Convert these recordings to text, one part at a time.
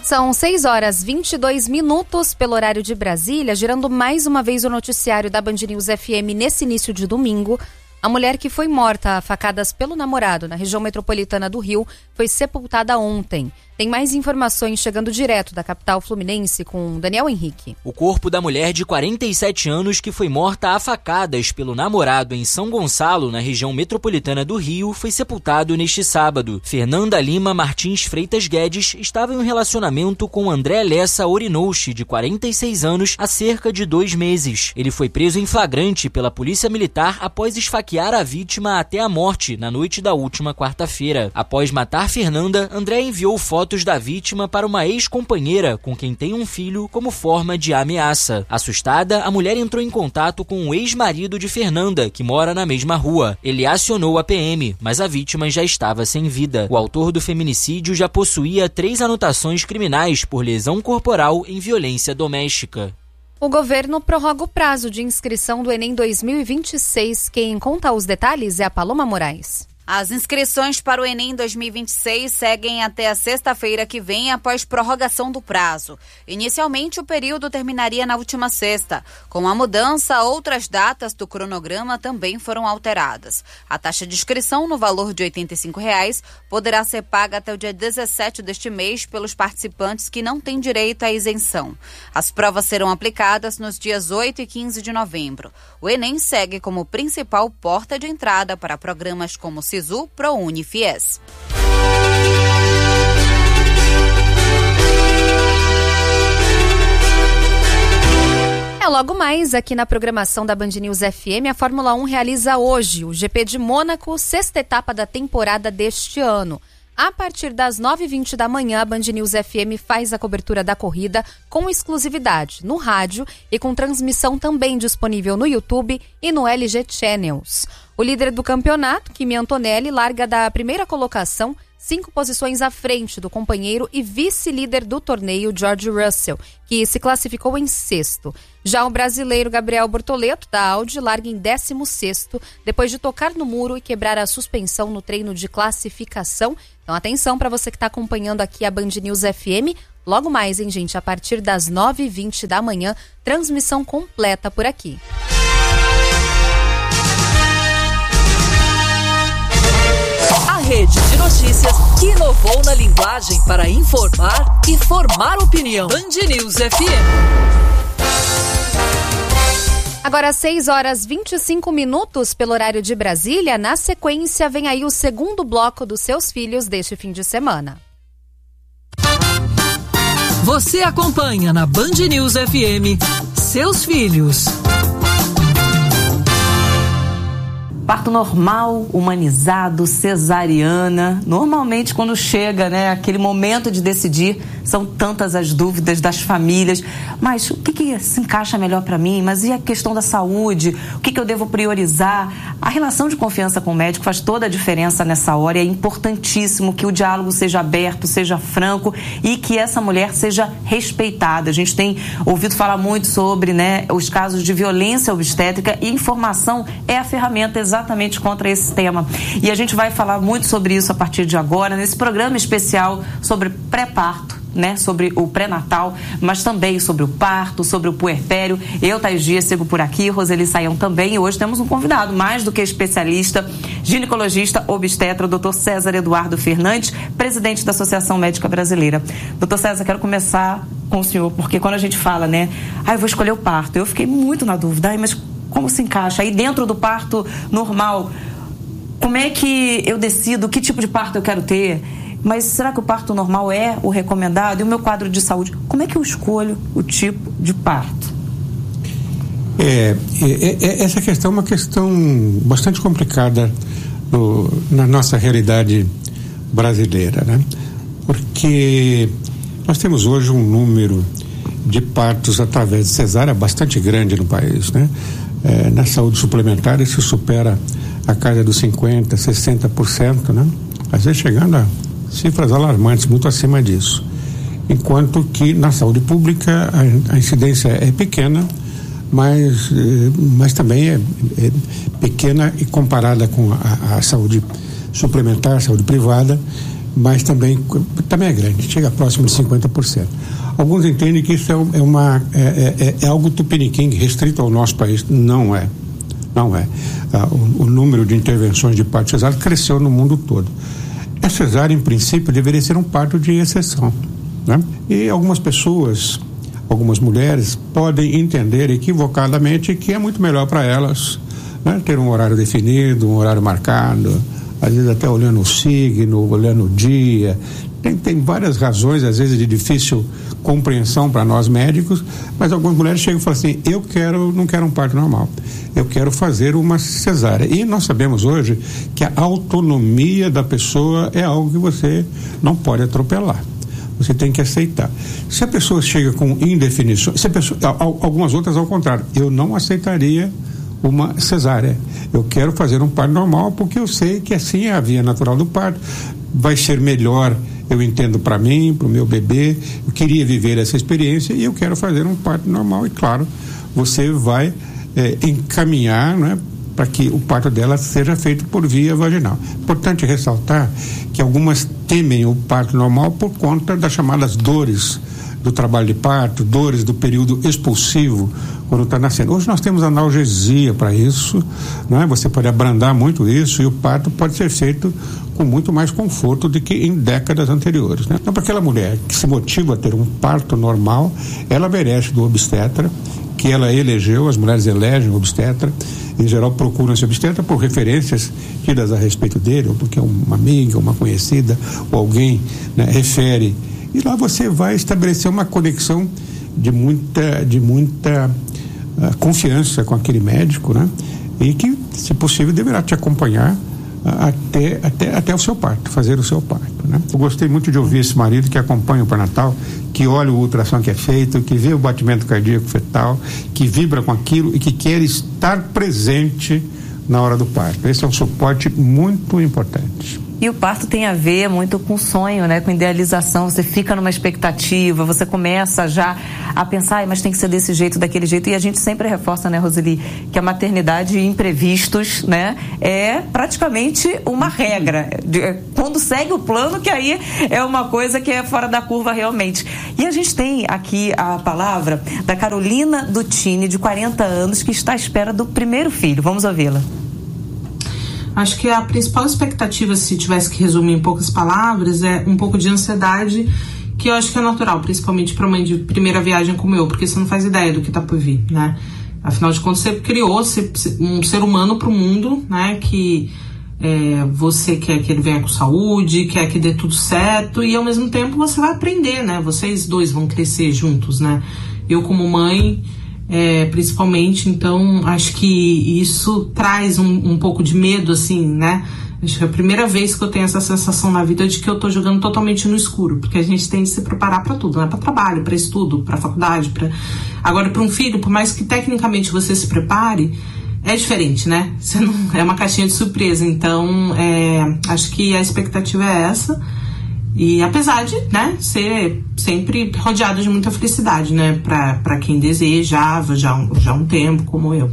São 6h22 pelo horário de Brasília, girando mais uma vez o noticiário da Band News FM nesse início de domingo. A mulher que foi morta a facadas pelo namorado na região metropolitana do Rio foi sepultada ontem. Tem mais informações chegando direto da capital fluminense com Daniel Henrique. O corpo da mulher de 47 anos que foi morta a facadas pelo namorado em São Gonçalo, na região metropolitana do Rio, foi sepultado neste sábado. Fernanda Lima Martins Freitas Guedes estava em um relacionamento com André Lessa Orinouchi, de 46 anos, há cerca de 2 meses. Ele foi preso em flagrante pela Polícia Militar após esfaquear a vítima até a morte na noite da última quarta-feira. Após matar Fernanda, André enviou fotos da vítima para uma ex-companheira com quem tem um filho como forma de ameaça. Assustada, a mulher entrou em contato com o ex-marido de Fernanda, que mora na mesma rua. Ele acionou a PM, mas a vítima já estava sem vida. O autor do feminicídio já possuía 3 anotações criminais por lesão corporal em violência doméstica. O governo prorroga o prazo de inscrição do Enem 2026. Quem conta os detalhes é a Paloma Moraes. As inscrições para o Enem 2026 seguem até a sexta-feira que vem, após prorrogação do prazo. Inicialmente, o período terminaria na última sexta. Com a mudança, outras datas do cronograma também foram alteradas. A taxa de inscrição, no valor de R$ 85,00, poderá ser paga até o dia 17 deste mês pelos participantes que não têm direito à isenção. As provas serão aplicadas nos dias 8 e 15 de novembro. O Enem segue como principal porta de entrada para programas como Sisu, ProUni e Fies. Logo mais, aqui na programação da Band News FM, a Fórmula 1 realiza hoje o GP de Mônaco, 6ª etapa da temporada deste ano. A partir das 9h20 da manhã, a Band News FM faz a cobertura da corrida com exclusividade no rádio e com transmissão também disponível no YouTube e no LG Channels. O líder do campeonato, Kimi Antonelli, larga da primeira colocação, 5 posições à frente do companheiro e vice-líder do torneio, George Russell, que se classificou em 6º. Já o brasileiro Gabriel Bortoleto, da Audi, larga em 16º, depois de tocar no muro e quebrar a suspensão no treino de classificação. Então, atenção para você que está acompanhando aqui a Band News FM. Logo mais, hein, gente? A partir das 9h20 da manhã, transmissão completa por aqui. A rede de notícias que inovou na linguagem para informar e formar opinião. Band News FM. Agora 6h25 pelo horário de Brasília. Na sequência, vem aí o segundo bloco dos Seus Filhos deste fim de semana. Você acompanha na Band News FM Seus Filhos. Parto normal, humanizado, cesariana. Normalmente, quando chega, né, aquele momento de decidir, são tantas as dúvidas das famílias. Mas o que se encaixa melhor para mim? Mas e a questão da saúde? O que eu devo priorizar? A relação de confiança com o médico faz toda a diferença nessa hora. E é importantíssimo que o diálogo seja aberto, seja franco e que essa mulher seja respeitada. A gente tem ouvido falar muito sobre, né, os casos de violência obstétrica, e informação é a ferramenta exatamente contra esse tema. E a gente vai falar muito sobre isso a partir de agora, nesse programa especial sobre pré-parto, né, sobre o pré-natal, mas também sobre o parto, sobre o puerpério. Eu, Thaís Dias, sigo por aqui, Roseli Saião também, e hoje temos um convidado mais do que especialista, ginecologista obstetra, o Dr. César Eduardo Fernandes, presidente da Associação Médica Brasileira. Dr. César, quero começar com o senhor, porque quando a gente fala, né, eu vou escolher o parto, eu fiquei muito na dúvida, mas como se encaixa? Aí dentro do parto normal, como é que eu decido que tipo de parto eu quero ter? Mas será que o parto normal é o recomendado? E o meu quadro de saúde? Como é que eu escolho o tipo de parto? Essa questão é uma questão bastante complicada na nossa realidade brasileira, né? Porque nós temos hoje um número de partos através de cesárea bastante grande no país, né? Na saúde suplementar isso supera a casa dos 50%, 60%, né? Às vezes chegando a cifras alarmantes, muito acima disso. Enquanto que na saúde pública a incidência é pequena, mas também é pequena e comparada com a saúde suplementar, a saúde privada, mas também é grande, chega próximo de 50%. Alguns entendem que isso é algo tupiniquim, restrito ao nosso país. Não é. O número de intervenções de parto cesáreo cresceu no mundo todo. A cesárea, em princípio, deveria ser um parto de exceção, né? E algumas mulheres podem entender equivocadamente que é muito melhor para elas, né, ter um horário definido, um horário marcado, às vezes até olhando o signo, olhando o dia. Tem várias razões, às vezes de difícil compreensão para nós médicos, mas algumas mulheres chegam e falam assim: não quero um parto normal, eu quero fazer uma cesárea. E nós sabemos hoje que a autonomia da pessoa é algo que você não pode atropelar. Você tem que aceitar. Se a pessoa chega com indefinições, algumas outras ao contrário, eu não aceitaria uma cesárea. Eu quero fazer um parto normal porque eu sei que assim é a via natural do parto. Vai ser melhor, eu entendo, para mim, para o meu bebê. Eu queria viver essa experiência e eu quero fazer um parto normal. E claro, você vai encaminhar, né, para que o parto dela seja feito por via vaginal. Importante ressaltar que algumas temem o parto normal por conta das chamadas dores do trabalho de parto, dores do período expulsivo quando está nascendo. Hoje nós temos analgesia para isso, né? Você pode abrandar muito isso e o parto pode ser feito com muito mais conforto do que em décadas anteriores, né? Então, para aquela mulher que se motiva a ter um parto normal, ela merece do obstetra que ela elegeu. As mulheres elegem o obstetra, em geral procuram esse obstetra por referências tidas a respeito dele, ou porque uma amiga, uma conhecida, ou alguém, né, refere. E lá você vai estabelecer uma conexão de muita confiança com aquele médico, né? E que, se possível, deverá te acompanhar até o seu parto, fazer o seu parto, né? Eu gostei muito de ouvir esse marido que acompanha o pré-natal, que olha o ultrassom que é feito, que vê o batimento cardíaco fetal, que vibra com aquilo e que quer estar presente na hora do parto. Esse é um suporte muito importante. E o parto tem a ver muito com sonho, né? Com idealização. Você fica numa expectativa, você começa já a pensar, mas tem que ser desse jeito, daquele jeito. E a gente sempre reforça, né, Roseli, que a maternidade e imprevistos, né, é praticamente uma regra. Quando segue o plano, que aí é uma coisa que é fora da curva realmente. E a gente tem aqui a palavra da Carolina Dutini, de 40 anos, que está à espera do primeiro filho. Vamos ouvi-la. Acho que a principal expectativa, se tivesse que resumir em poucas palavras, é um pouco de ansiedade, que eu acho que é natural, principalmente para mãe de primeira viagem como eu, porque você não faz ideia do que está por vir, né? Afinal de contas, você criou um ser humano para o mundo, né? Que você quer que ele venha com saúde, quer que dê tudo certo, e ao mesmo tempo você vai aprender, né? Vocês dois vão crescer juntos, né? Eu como mãe... principalmente, então acho que isso traz um pouco de medo, assim, né? Acho que é a primeira vez que eu tenho essa sensação na vida de que eu tô jogando totalmente no escuro, porque a gente tem que se preparar para tudo, né? Para trabalho, para estudo, para faculdade, agora para um filho, por mais que tecnicamente você se prepare, é diferente, né? Você não... é uma caixinha de surpresa, então acho que a expectativa é essa. E apesar de, né, ser sempre rodeado de muita felicidade, né, para quem desejava já um tempo, como eu.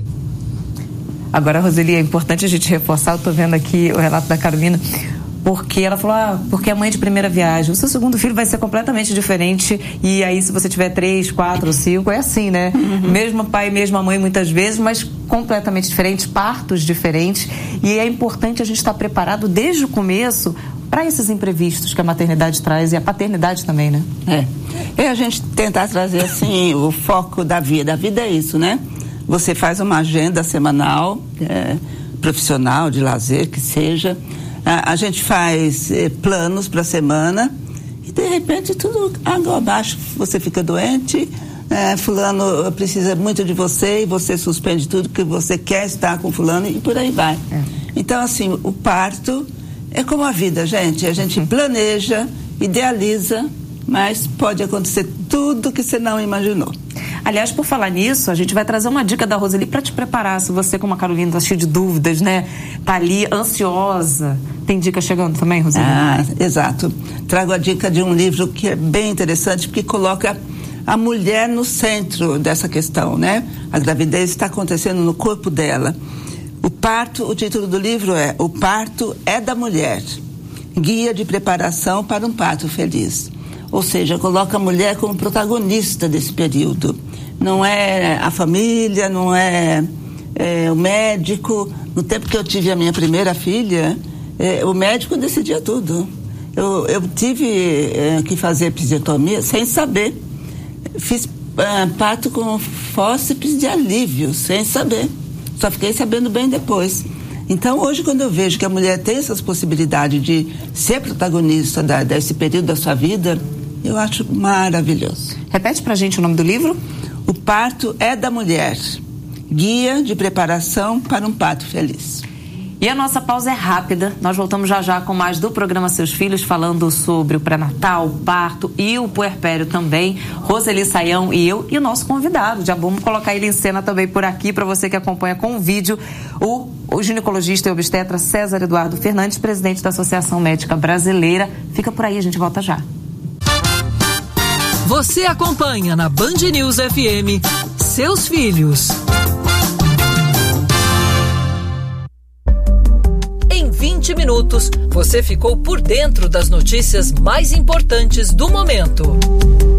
Agora, Roseli, é importante a gente reforçar, eu tô vendo aqui o relato da Carolina, porque ela falou, porque é mãe de primeira viagem, o seu segundo filho vai ser completamente diferente, e aí se você tiver 3, 4, 5, é assim, né? Uhum. Mesmo pai, mesma mãe muitas vezes, mas completamente diferentes, partos diferentes, e é importante a gente estar preparado desde o começo para esses imprevistos que a maternidade traz e a paternidade também, né? É a gente tentar trazer, assim, o foco da vida. A vida é isso, né? Você faz uma agenda semanal, profissional, de lazer, que seja. A gente faz planos para a semana e, de repente, tudo água abaixo. Você fica doente, fulano precisa muito de você e você suspende tudo que você quer estar com fulano e por aí vai. Então, assim, o parto... é como a vida, gente. A gente planeja, idealiza, mas pode acontecer tudo que você não imaginou. Aliás, por falar nisso, a gente vai trazer uma dica da Roseli para te preparar. Se você, como a Carolina, está cheia de dúvidas, né? Tá ali ansiosa. Tem dica chegando também, Roseli? Exato. Trago a dica de um livro que é bem interessante, porque coloca a mulher no centro dessa questão, né? A gravidez está acontecendo no corpo dela. O título do livro é O Parto é da Mulher. Guia de Preparação para um Parto Feliz. Ou seja, coloca a mulher como protagonista desse período. Não é a família, não é o médico. No tempo que eu tive a minha primeira filha, o médico decidia tudo. Eu tive que fazer episiotomia sem saber. Fiz parto com fórceps de alívio, sem saber. Só fiquei sabendo bem depois. Então, hoje, quando eu vejo que a mulher tem essas possibilidades de ser protagonista desse período da sua vida, eu acho maravilhoso. Repete pra gente o nome do livro. O Parto é da Mulher. Guia de Preparação para um Parto Feliz. E a nossa pausa é rápida. Nós voltamos já com mais do programa Seus Filhos, falando sobre o pré-natal, o parto e o puerpério também. Roseli Saião e eu e o nosso convidado. Já vamos colocar ele em cena também por aqui, para você que acompanha com o vídeo, o ginecologista e obstetra César Eduardo Fernandes, presidente da Associação Médica Brasileira. Fica por aí, a gente volta já. Você acompanha na Band News FM Seus Filhos. Em 20 minutos, você ficou por dentro das notícias mais importantes do momento.